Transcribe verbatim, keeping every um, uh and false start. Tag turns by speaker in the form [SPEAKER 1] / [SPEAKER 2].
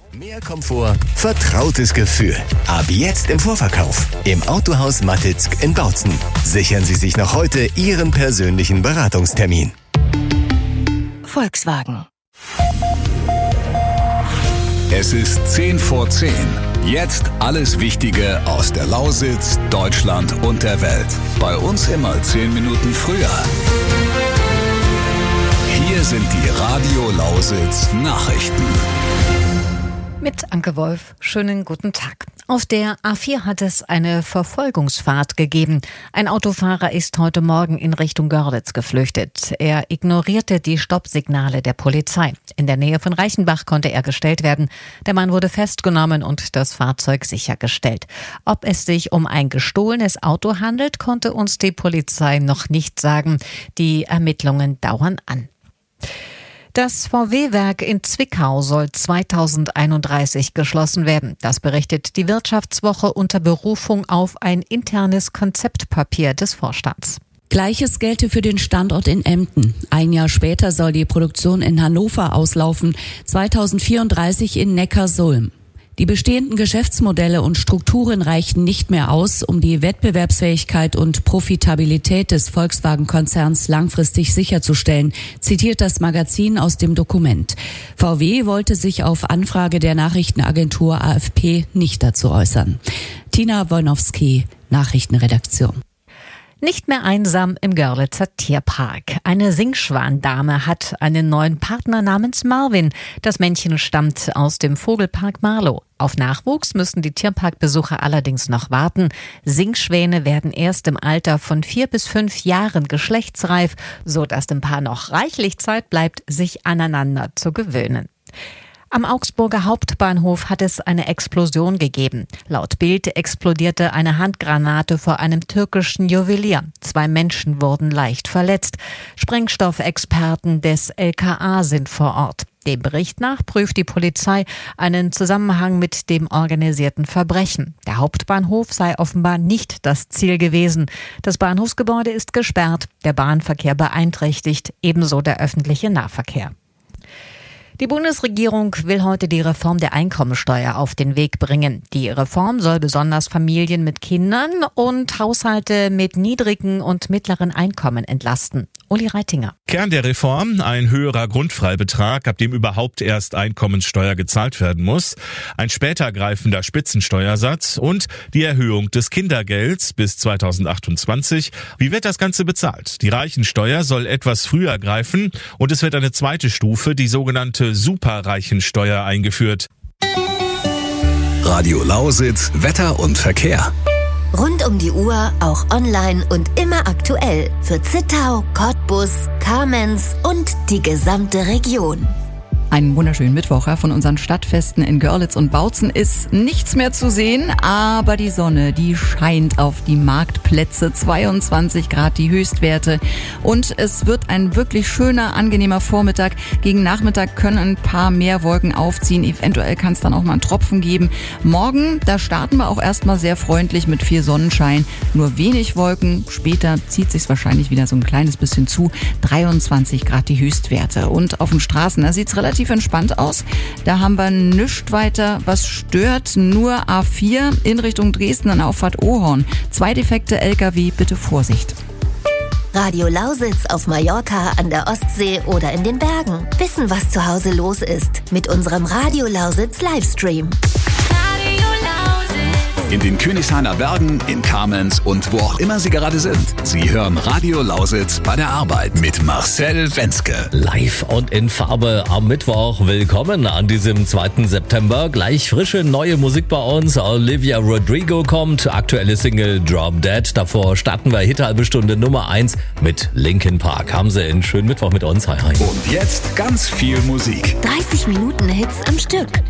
[SPEAKER 1] Mehr Komfort, vertrautes Gefühl. Ab jetzt im Vorverkauf. Im Autohaus Mattitzk in Bautzen. Sichern Sie sich noch heute Ihren persönlichen Beratungstermin.
[SPEAKER 2] Volkswagen.
[SPEAKER 3] Es ist zehn vor zehn. Jetzt alles Wichtige aus der Lausitz, Deutschland und der Welt. Bei uns immer zehn Minuten früher. Hier sind die Radio Lausitz Nachrichten.
[SPEAKER 2] Mit Anke Wolf, schönen guten Tag. Auf der A vier hat es eine Verfolgungsfahrt gegeben. Ein Autofahrer ist heute Morgen in Richtung Görlitz geflüchtet. Er ignorierte die Stoppsignale der Polizei. In der Nähe von Reichenbach konnte er gestellt werden. Der Mann wurde festgenommen und das Fahrzeug sichergestellt. Ob es sich um ein gestohlenes Auto handelt, konnte uns die Polizei noch nicht sagen. Die Ermittlungen dauern an. Das V W-Werk in Zwickau soll zweitausendeinunddreißig geschlossen werden. Das berichtet die Wirtschaftswoche unter Berufung auf ein internes Konzeptpapier des Vorstands.
[SPEAKER 4] Gleiches gelte für den Standort in Emden. Ein Jahr später soll die Produktion in Hannover auslaufen, zweitausendvierunddreißig in Neckarsulm. Die bestehenden Geschäftsmodelle und Strukturen reichten nicht mehr aus, um die Wettbewerbsfähigkeit und Profitabilität des Volkswagen-Konzerns langfristig sicherzustellen, zitiert das Magazin aus dem Dokument. V W wollte sich auf Anfrage der Nachrichtenagentur A F P nicht dazu äußern. Tina Wojnowski, Nachrichtenredaktion.
[SPEAKER 2] Nicht mehr einsam im Görlitzer Tierpark. Eine Singschwan-Dame hat einen neuen Partner namens Marvin. Das Männchen stammt aus dem Vogelpark Marlow. Auf Nachwuchs müssen die Tierparkbesucher allerdings noch warten. Singschwäne werden erst im Alter von vier bis fünf Jahren geschlechtsreif, sodass dem Paar noch reichlich Zeit bleibt, sich aneinander zu gewöhnen. Am Augsburger Hauptbahnhof hat es eine Explosion gegeben. Laut Bild explodierte eine Handgranate vor einem türkischen Juwelier. Zwei Menschen wurden leicht verletzt. Sprengstoffexperten des L K A sind vor Ort. Dem Bericht nach prüft die Polizei einen Zusammenhang mit dem organisierten Verbrechen. Der Hauptbahnhof sei offenbar nicht das Ziel gewesen. Das Bahnhofsgebäude ist gesperrt, der Bahnverkehr beeinträchtigt, ebenso der öffentliche Nahverkehr. Die Bundesregierung will heute die Reform der Einkommensteuer auf den Weg bringen. Die Reform soll besonders Familien mit Kindern und Haushalte mit niedrigen und mittleren Einkommen entlasten. Uli Reitinger.
[SPEAKER 5] Kern der Reform: ein höherer Grundfreibetrag, ab dem überhaupt erst Einkommensteuer gezahlt werden muss, ein später greifender Spitzensteuersatz und die Erhöhung des Kindergelds bis zweitausendachtundzwanzig. Wie wird das Ganze bezahlt? Die Reichensteuer soll etwas früher greifen und es wird eine zweite Stufe, die sogenannte Superreichensteuer, eingeführt.
[SPEAKER 3] Radio Lausitz, Wetter und Verkehr.
[SPEAKER 6] Rund um die Uhr, auch online und immer aktuell für Zittau, Cottbus, Kamenz und die gesamte Region.
[SPEAKER 7] Einen wunderschönen Mittwoch. Von unseren Stadtfesten in Görlitz und Bautzen ist nichts mehr zu sehen, aber die Sonne, die scheint auf die Marktplätze, zweiundzwanzig Grad die Höchstwerte und es wird ein wirklich schöner, angenehmer Vormittag. Gegen Nachmittag können ein paar mehr Wolken aufziehen, eventuell kann es dann auch mal einen Tropfen geben. Morgen, da starten wir auch erstmal sehr freundlich mit viel Sonnenschein, nur wenig Wolken, später zieht sich's wahrscheinlich wieder so ein kleines bisschen zu, dreiundzwanzig Grad die Höchstwerte und auf den Straßen, da sieht's relativ entspannt aus. Da haben wir nichts weiter, was stört. Nur A vier in Richtung Dresden an Auffahrt Ohorn. Zwei defekte L K W, bitte Vorsicht.
[SPEAKER 6] Radio Lausitz auf Mallorca, an der Ostsee oder in den Bergen. Wissen, was zu Hause los ist. Mit unserem Radio Lausitz Livestream.
[SPEAKER 3] In den Königshainer Bergen, in Kamenz und wo auch immer Sie gerade sind. Sie hören Radio Lausitz bei der Arbeit mit Marcel Wenzke.
[SPEAKER 8] Live und in Farbe am Mittwoch. Willkommen an diesem zweiten September. Gleich frische neue Musik bei uns. Olivia Rodrigo kommt. Aktuelle Single Drop Dead. Davor starten wir Hit halbe Stunde Nummer eins mit Linkin Park. Haben Sie einen schönen Mittwoch mit uns. Hi, hi.
[SPEAKER 3] Und jetzt ganz viel Musik.
[SPEAKER 6] dreißig Minuten Hits am Stück.